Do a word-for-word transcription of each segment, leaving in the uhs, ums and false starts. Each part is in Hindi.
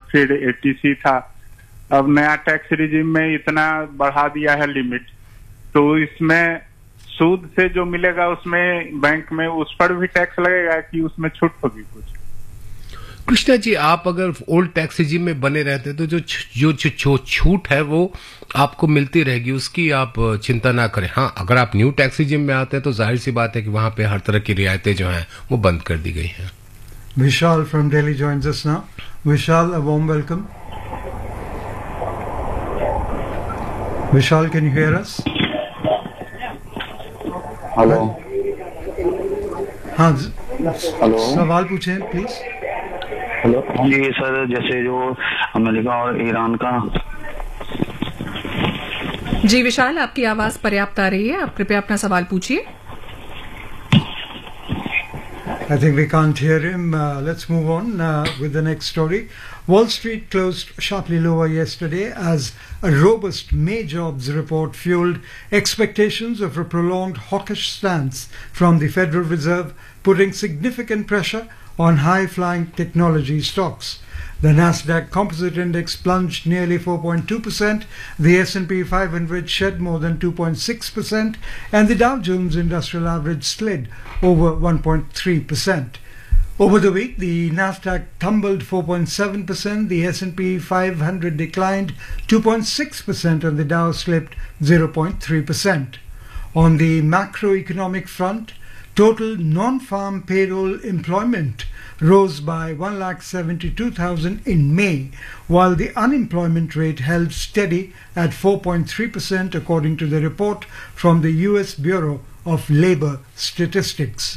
फिर एटीसी था, अब नया टैक्स रिजिम में इतना बढ़ा दिया है लिमिट, तो इसमें सूद से जो मिलेगा उसमें बैंक में उस पर भी टैक्स लगेगा कि उसमें छूट होगी कुछ? कृष्णा जी, आप अगर ओल्ड टैक्स रिजिम में बने रहते तो जो जो जो छूट है वो आपको मिलती रहेगी, उसकी आप चिंता ना करें। हाँ, अगर आप न्यू टैक्स रिजिम में आते हैं तो जाहिर सी बात है कि वहां पे हर तरह की रियायतें जो हैं वो बंद कर दी गई हैं। Vishal from Delhi joins us now. Vishal, a warm welcome. Vishal, can you hear us? Hello. हाँ, हेलो, सवाल पूछें प्लीज। हेलो जी सर, जैसे जो अमेरिका और ईरान का। जी विशाल, आपकी आवाज पर्याप्त आ रही है, आप कृपया अपना सवाल पूछिए। I think we can't hear him. Uh, let's move on uh, with the next story. Wall Street closed sharply lower yesterday as a robust May jobs report fueled expectations of a prolonged hawkish stance from the Federal Reserve, putting significant pressure on high-flying technology stocks. The Nasdaq Composite Index plunged nearly four point two percent, the S and P five hundred shed more than two point six percent, and the Dow Jones Industrial Average slid over one point three percent. Over the week, the Nasdaq tumbled four point seven percent, the S and P five hundred declined two point six percent, and the Dow slipped zero point three percent. On the macroeconomic front, total non-farm payroll employment rose by one lakh seventy-two thousand in May, while the unemployment rate held steady at four point three percent, according to the report from the U S Bureau of Labor Statistics.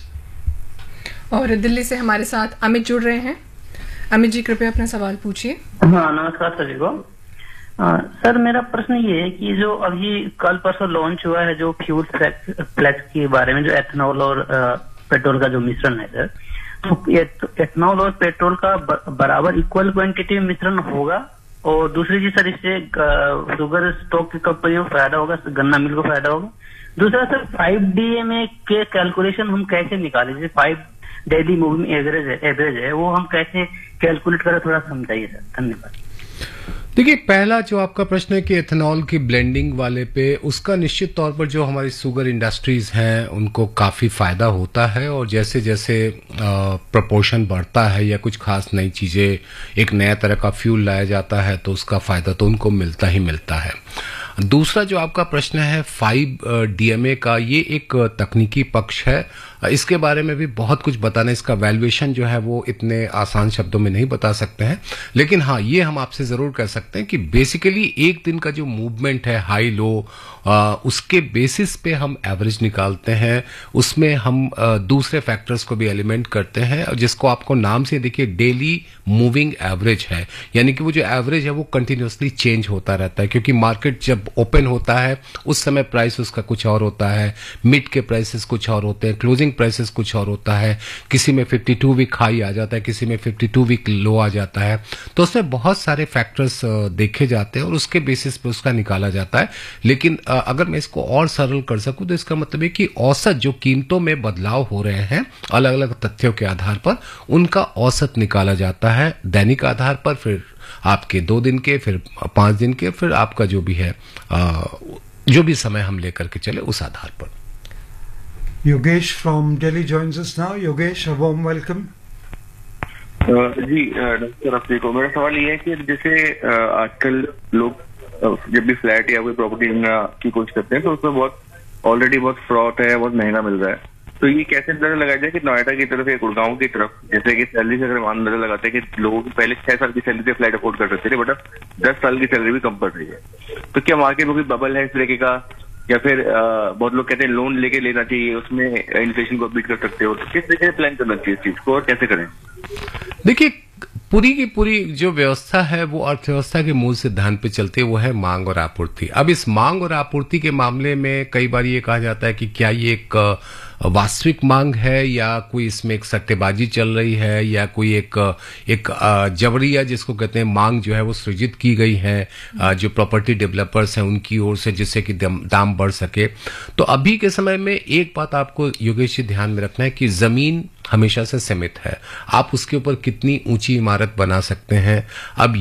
और दिल्ली से हमारे साथ अमित जुड़ रहे हैं। अमित जी, कृपया अपना सवाल पूछिए। हाँ, नमस्कार सभी को। आ, सर, मेरा प्रश्न ये है कि जो अभी कल परसों लॉन्च हुआ है जो फ्यूल फ्लेक्स के बारे में, जो एथेनॉल और आ, पेट्रोल का जो मिश्रण है सर, तो एथेनॉल और पेट्रोल का बराबर इक्वल क्वांटिटी में मिश्रण होगा? और दूसरी चीज सर, इससे शुगर स्टॉक की कंपनियों को फायदा होगा, गन्ना मिल को फायदा होगा? दूसरा सर, फाइव डी ए में के कैलकुलेशन हम कैसे निकालें? जैसे फाइव डेली मूविंग एवरेज है एवरेज है वो हम कैसे कैलकुलेट करें, थोड़ा समझाइए सर। धन्यवाद। देखिए, पहला जो आपका प्रश्न है कि एथेनॉल की ब्लेंडिंग वाले पे, उसका निश्चित तौर पर जो हमारी शुगर इंडस्ट्रीज हैं उनको काफ़ी फ़ायदा होता है, और जैसे जैसे प्रपोर्शन बढ़ता है या कुछ खास नई चीज़ें, एक नया तरह का फ्यूल लाया जाता है तो उसका फ़ायदा तो उनको मिलता ही मिलता है। दूसरा जो आपका प्रश्न है फाइव डीएमए का, ये एक तकनीकी पक्ष है, इसके बारे में भी बहुत कुछ बताना, इसका वैल्यूएशन जो है वो इतने आसान शब्दों में नहीं बता सकते हैं, लेकिन हाँ ये हम आपसे जरूर कह सकते हैं कि बेसिकली एक दिन का जो मूवमेंट है हाई लो, आ, उसके बेसिस पे हम एवरेज निकालते हैं, उसमें हम आ, दूसरे फैक्टर्स को भी एलिमेंट करते हैं, जिसको आपको नाम से देखिए डेली मूविंग एवरेज है, यानी कि वो जो एवरेज है वो कंटिन्यूसली चेंज होता रहता है, क्योंकि मार्केट जब ओपन होता है उस समय प्राइस उसका कुछ और होता है, मिड के प्राइसेस कुछ और होते हैं, क्लोजिंग प्राइसेस कुछ और होता है, किसी में बावन वीक हाई आ जाता है, किसी में बावन वीक लो आ जाता है, तो उसमें बहुत सारे फैक्टर्स देखे जाते हैं और उसके बेसिस पे उसका निकाला जाता है। लेकिन अगर मैं इसको और सरल कर सकूं तो इसका मतलब है कि औसत जो कीमतों में बदलाव हो रहे हैं अलग अलग तथ्यों के आधार पर, उनका औसत निकाला जाता है दैनिक आधार पर, फिर आपके दो दिन के, फिर पांच दिन के, फिर आपका जो भी है आ, जो भी समय हम लेकर के चले उस आधार पर। Yogesh from Delhi joins us now. Yogesh, a warm welcome. Ji doctor offeree को मेरा सवाल ये है कि जैसे आजकल लोग जब भी फ्लैट या कोई प्रॉपर्टी की कोशिश करते हैं तो उसमें बहुत ऑलरेडी बहुत फ्रॉड है, बहुत महंगा मिल रहा है, तो ये कैसे अंदाजा लगाया जाए कि नोएडा की तरफ या गुड़गांव की तरफ, जैसे कि सैलरी से अगर मान अंदाजा लगाते हैं कि लोगों की पहले छह साल की सैलरी से फ्लैट अफोर्ड कर सकते थे, बट अब दस साल की सैलरी भी कम पड़ रही है, तो क्या मार्केट में कोई बबल है इस तरीके का, या फिर आ, बहुत लोग कहते हैं लोन लेके लेना चाहिए, उसमें इन्फ्लेशन को बीट कर सकते हो, तो किस तरीके से प्लान करना चाहिए इस चीज को और कैसे करें? देखिए, पूरी की पूरी जो व्यवस्था है वो अर्थव्यवस्था के मूल सिद्धांत पे चलती है, वो है मांग और आपूर्ति। अब इस मांग और आपूर्ति के मामले में कई बार ये कहा जाता है कि क्या ये एक वास्तविक मांग है या कोई इसमें एक सट्टेबाजी चल रही है या कोई एक एक जबरिया जिसको कहते हैं मांग जो है वो सृजित की गई है जो प्रॉपर्टी डेवलपर्स हैं उनकी ओर से, जिससे कि दाम बढ़ सके। तो अभी के समय में एक बात आपको योगेश जी ध्यान में रखना है कि जमीन हमेशा से सीमित है, आप उसके ऊपर कितनी ऊंची इमारत बना सकते हैं। अब